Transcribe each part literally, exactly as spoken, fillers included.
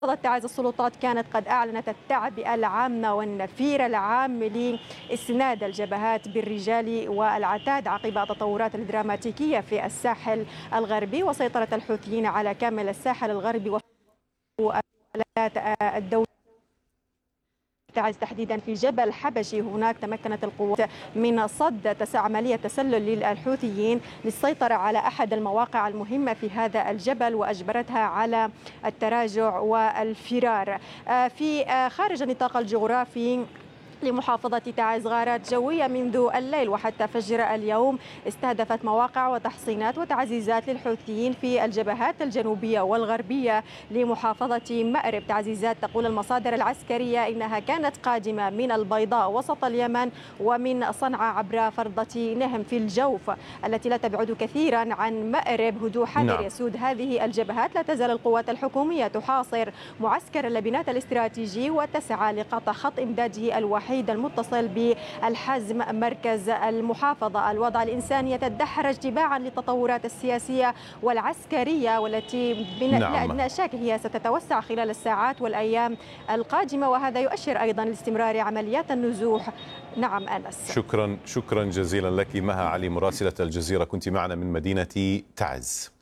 تعز السلطات كانت قد أعلنت التعبئة العامة والنفير العام لإسناد الجبهات بالرجال والعتاد عقب التطورات الدراماتيكية في الساحل الغربي وسيطرة الحوثيين على كامل الساحل الغربي الدولة تعز تحديدا في جبل حبشي. هناك تمكنت القوات من صد عملية تسلل للحوثيين للسيطرة على أحد المواقع المهمة في هذا الجبل وأجبرتها على التراجع والفرار. في خارج النطاق الجغرافي لمحافظة تعز غارات جوية منذ الليل وحتى فجر اليوم استهدفت مواقع وتحصينات وتعزيزات للحوثيين في الجبهات الجنوبية والغربية لمحافظة مأرب. تعزيزات تقول المصادر العسكرية إنها كانت قادمة من البيضاء وسط اليمن ومن صنعاء عبر فرضة نهم في الجوف التي لا تبعد كثيرا عن مأرب. هدوء حذر نعم. يسود هذه الجبهات. لا تزال القوات الحكومية تحاصر معسكر اللبنات الاستراتيجي وتسعى لقطع خط إمداده الوحيد المتصل بالحزم مركز المحافظة. الوضع الإنساني يتدحرج تباعا للتطورات السياسية والعسكرية والتي بلا نعم. أدنى شك هي ستتوسع خلال الساعات والأيام القادمة وهذا يؤشر أيضا لاستمرار عمليات النزوح. نعم أنس. شكرا شكرا جزيلا لك مها علي مراسلة الجزيرة، كنت معنا من مدينة تعز.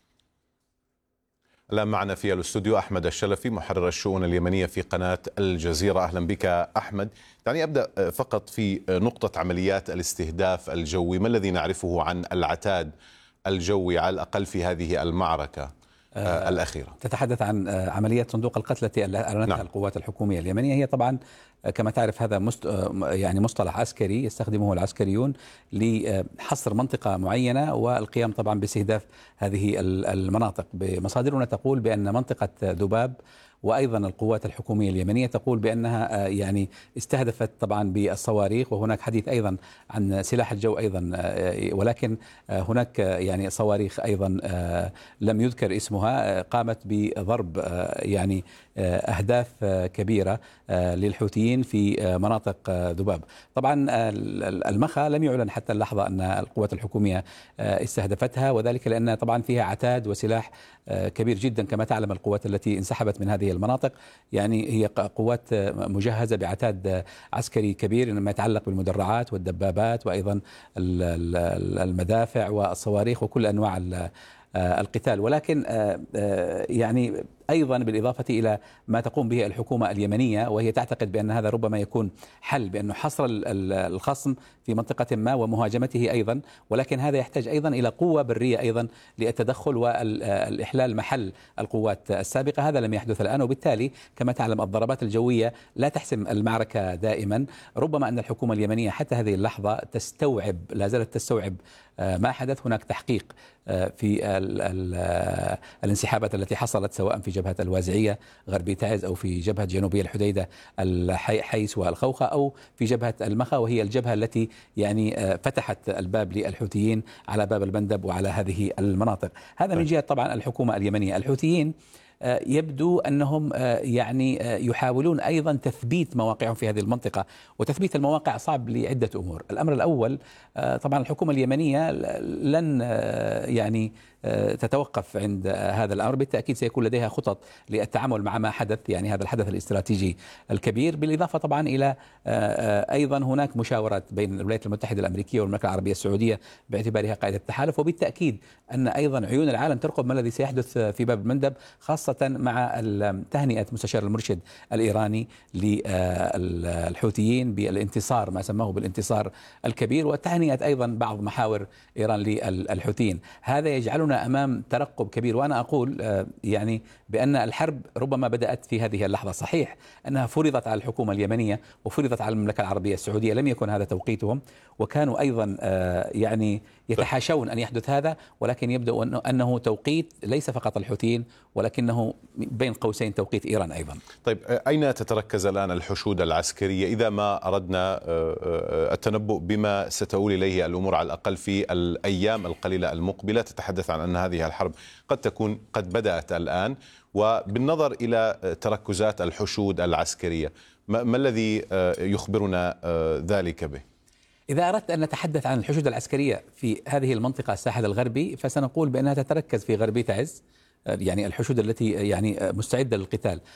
الآن معنا في الاستوديو أحمد الشلفي محرر الشؤون اليمنية في قناة الجزيرة. أهلا بك أحمد. يعني أبدأ فقط في نقطة عمليات الاستهداف الجوي، ما الذي نعرفه عن العتاد الجوي على الأقل في هذه المعركة آه الأخيرة؟ تتحدث عن عملية صندوق القتل التي أعلنتها نعم. القوات الحكومية اليمنية. هي طبعا كما تعرف هذا مست... يعني مصطلح عسكري يستخدمه العسكريون لحصر منطقة معينة والقيام طبعا باستهداف هذه المناطق. بمصادرنا تقول بأن منطقة ذباب وأيضا القوات الحكومية اليمنية تقول بأنها يعني استهدفت طبعا بالصواريخ، وهناك حديث أيضا عن سلاح الجو أيضا، ولكن هناك يعني صواريخ أيضا لم يذكر اسمها قامت بضرب يعني أهداف كبيرة للحوثيين في مناطق ذباب. طبعا المخا لم يعلن حتى اللحظة أن القوات الحكومية استهدفتها، وذلك لأن طبعا فيها عتاد وسلاح كبير جدا. كما تعلم القوات التي انسحبت من هذه المناطق يعني هي قوات مجهزة بعتاد عسكري كبير مما يتعلق بالمدرعات والدبابات وأيضا المدافع والصواريخ وكل أنواع القتال. ولكن يعني أيضا بالإضافة إلى ما تقوم به الحكومة اليمنية وهي تعتقد بأن هذا ربما يكون حل، بأنه حصر الخصم في منطقة ما ومهاجمته أيضا، ولكن هذا يحتاج أيضا إلى قوة برية أيضا للتدخل والإحلال محل القوات السابقة. هذا لم يحدث الآن، وبالتالي كما تعلم الضربات الجوية لا تحسم المعركة دائما. ربما أن الحكومة اليمنية حتى هذه اللحظة تستوعب، لا زالت تستوعب ما حدث. هناك تحقيق في ال ال الانسحابات التي حصلت سواء في جبهة الوازعية غربي تعز أو في جبهة جنوبية الحديدة الحيس والخوخة أو في جبهة المخا، وهي الجبهة التي يعني فتحت الباب للحوثيين على باب المندب وعلى هذه المناطق. هذا من جهة طبعا الحكومة اليمنية. الحوثيين يبدو أنهم يعني يحاولون أيضا تثبيت مواقعهم في هذه المنطقة، وتثبيت المواقع صعب لعدة أمور. الأمر الأول طبعا الحكومة اليمنية لن يعني تتوقف عند هذا الأمر، بالتأكيد سيكون لديها خطط للتعامل مع ما حدث، يعني هذا الحدث الاستراتيجي الكبير. بالإضافة طبعا إلى أيضا هناك مشاورات بين الولايات المتحدة الأمريكية والمملكة العربية السعودية باعتبارها قائد التحالف، وبالتأكيد أن أيضا عيون العالم ترقب ما الذي سيحدث في باب المندب، خاصة مع تهنئة مستشار المرشد الإيراني للحوثيين بالانتصار، ما سماه بالانتصار الكبير، وتهنئة أيضا بعض محاور إيران للحوثيين. هذا يجعلنا أمام ترقب كبير. وأنا أقول يعني بأن الحرب ربما بدأت في هذه اللحظة. صحيح أنها فرضت على الحكومة اليمنية وفرضت على المملكة العربية السعودية، لم يكن هذا توقيتهم، وكانوا أيضا يعني يتحاشون أن يحدث هذا، ولكن يبدو أنه توقيت ليس فقط الحوثيين ولكنه بين قوسين توقيت إيران أيضا. طيب أين تتركز الآن الحشود العسكرية إذا ما أردنا التنبؤ بما ستؤول إليه الأمور على الأقل في الأيام القليلة المقبلة؟ تتحدث عن أن هذه الحرب قد تكون قد بدأت الآن، وبالنظر إلى تركزات الحشود العسكرية ما, ما الذي يخبرنا ذلك به؟ إذا أردت أن نتحدث عن الحشود العسكرية في هذه المنطقة الساحل الغربي فسنقول بأنها تتركز في غربي تعز، يعني الحشود التي يعني مستعدة للقتال